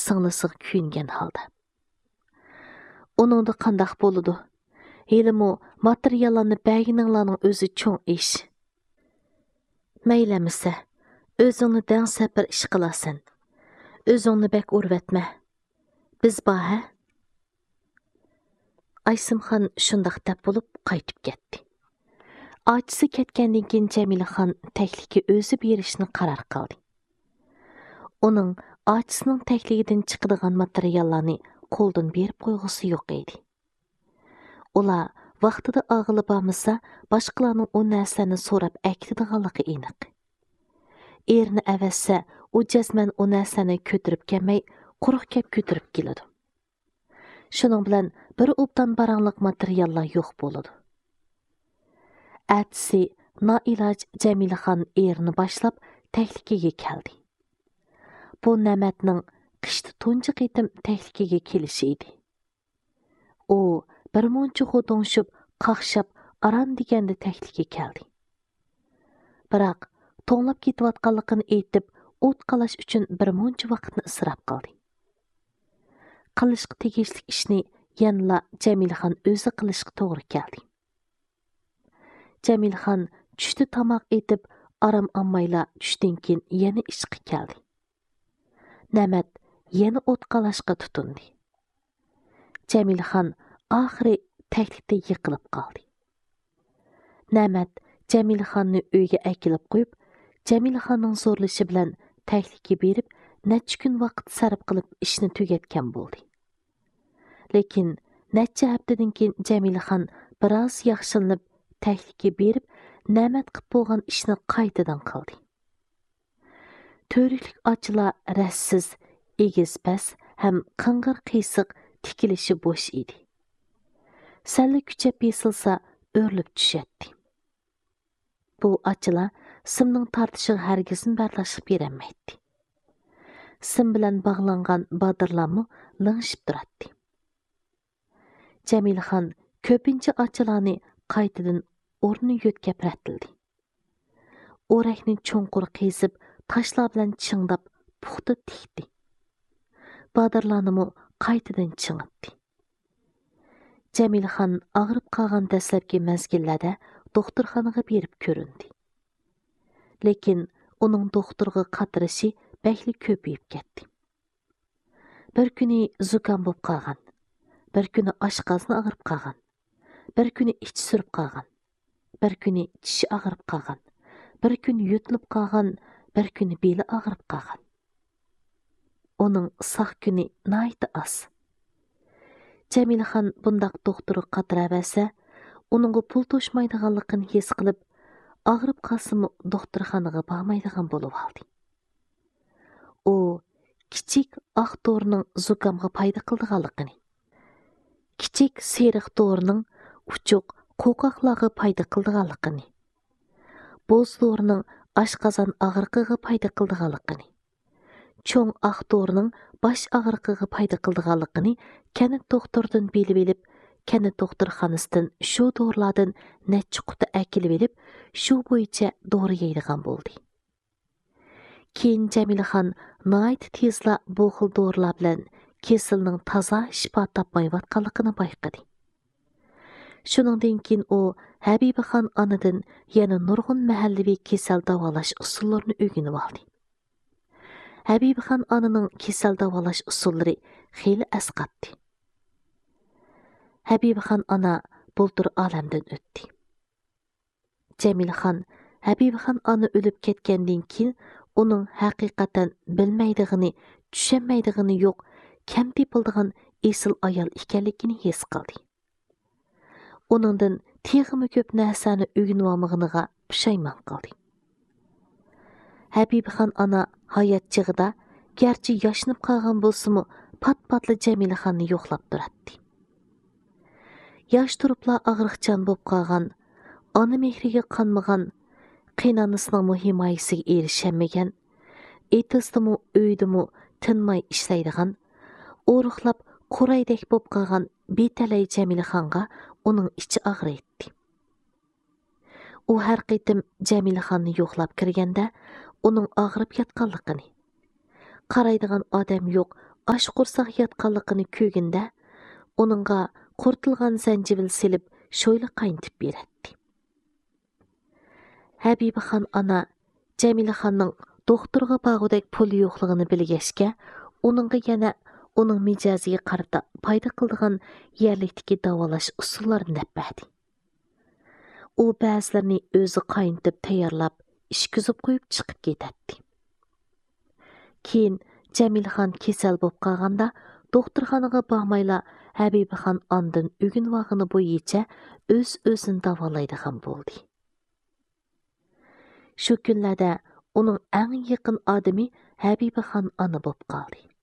sınglısıga kүйünген halda. Onunda qandaq boludu? Helimu materiallarni bägininglarning o'zi cho'ng ish. Maylamisa, o'zingni dang sapir ish qilasan. O'zingni bak urvatma. Biz baha. Aysimxon shundaq deb bo'lib qaytib ketdi. Ochisi ketgandan keyin Jamilaxon taklifga o'zi berishni qaror qildi. Uning ochisining taklifidan chiqadigan materiallarni qo'ldan berib qo'yg'isi yo'q edi. Ular vaqtida og'ilib olmasa, boshqalarning u narsani so'rab aktidiganligi aniq. Erini avassa, u jazman u narsani ko'tirib kelmay, quruq kep ko'tirib keladi. Shuning bilan bir obdan barangliq materiallar yo'q bo'ladi. Atsi noiloj Jamilaxon erini boshlab taklifga keldi. Bu Namatning qishda tunji qitim taklifga kelishi edi. U bir muncha xo'donshib, qaqshab, aram deganda taklifga keldi. Biroq to'nglab ketayotganligini aytib, o't qalash uchun bir muncha vaqtni isrof qildi. Qilishga tegishli ishni yanla Jamilaxon o'zi qilishga to'g'ri keldi. Jamilaxon tushda tomoq etib, aram olmayla tushdan keyin yana ishga keldi. Namat yana o't qalashga tutundi. Jamilaxon oxiri taklifda yiqilib qoldi. Namat Jamilaxonni uyga akilib qo'yib, Jamilaxonning zo'rlashi bilan taklifga berib, necha kun vaqt sarf qilib ishni tugatgan bo'ldi. Lekin necha haftadan keyin Jamilaxon biroz yaxshilanib, taklifga berib, Namat qilib bo'lgan ishni qaytadan qildi. To'riklik ochlar rassiz, egiz-pas ham qing'ir qiysiq tikilishi bo'sh edi. Salla kuchab besilsa, o'rlib tushadi. Bu ochlar simning tortishiga hargizin bardoshlab berolmaydi. Sim bilan bog'langan bodirlarmi lingshib turadi. Jamilaxon ko'pincha ochlarni qaytadan o'rni yo'tkab ratildi. O'rakni cho'nqur qezib, tashlar bilan chingdab puxta tikdi. Bodirlarni qaytadan chingitdi. Jamilaxon og'rib qolgan dastlabki mezgillarda doktorxonaga berib ko'rindi. Lekin uning doktorga qatirishi bakli ko'payib ketdi. Bir kuni zukam bo'lib qolgan, bir kuni oshqozni og'rib qolgan, bir kuni ich surib qolgan, bir kuni tishi og'rib qolgan, bir kuni yutilib qolgan, bir kuni beli og'rib qolgan. Uning saq kuni nayta as. Jamilaxon bundaq doktorga qatiraversa, uningga pul to'shmaydiganligini his qilib, og'rib qolsa-mu doktorxonaga bormaydigan bo'lib oldi. U kichik oq to'rning zukamga foyda qildiganligini, kichik seriq to'rning uchuq qo'qoqlarga foyda qildiganligini, bo'z to'rning oshqozon og'riqiga foyda qildiganligini, cho'ng oq to'rning bosh og'riqiga foyda qildiganligini kanit doktordan bilib, kanit doktorxonasidan shu dorilardan necha quti akilib olib, shu bo'yicha dori yeydigan bo'ldi. Keyin Jamilaxon nihoyat tezla bu xil dorilar bilan kasalning toza shifo topmayotganligini bayqadi. Shuningdan keyin u Habibaxon onadan yana nurg'un mahallaviy kasal davolash usullarini o'rganib oldi. Habibaxon onaning kasal davolash usullari xeyli asqatdi. Habibaxon ona bultur olamdan o'tdi. Jamilaxon Habibaxon ona o'lib ketgandan keyin uning haqiqatan bilmaydigini, tushunmaydigini yo'q, kam tepildigan esil ayol ekanligini his qildi. Uningdan texmi ko'p narsani o'rganib olmag'iniga pushaymon qildi. Habibaxon ona hayot chig'ida garchi yashnib qolgan bo'lsa-mu, pat-patli Jamilaxonni yo'qlab turadi. Yosh turibla og'riqchan bo'lib qolgan, ona mehriga qanmagan, qiynonisining himoyasiga erishamagan, etisdimu uydimu tinmay ishlaydigan, o'riqlab qo'raydek bo'lib qolgan betalay Jamilaxonga uning ichi og'riydi. U har qitim Jamilaxonni yo'qlab kirganda uning og'rib yotganligini, qaraydigan odam yo'q, aş qursaq yatqanlığını köygündə, onunğa qurtilgan zanjibil silib, şoyla qaynitib beretdi. Habibaxon ana Camilaxonning doktorga bağudek puli yo'qligini bilgəşkə, onunğa yana onun mijaziga qarata payda qildigan yerlikdagi davolash usullarini nəpbədi. U ba'zilarini o'zi qaynitib tayyorlab, ishkizib qo'yib chiqib ketadi. Keyin Camilaxon kasal bo'lib qolganda, doktorxonaga bormayla Habibaxon ondan o'ginvog'ini bo'yicha o'z-o'zini davolaydigan bo'ldi. Shu kunlarda uning eng yaqin odami Habibaxon ona bo'lib qoldi.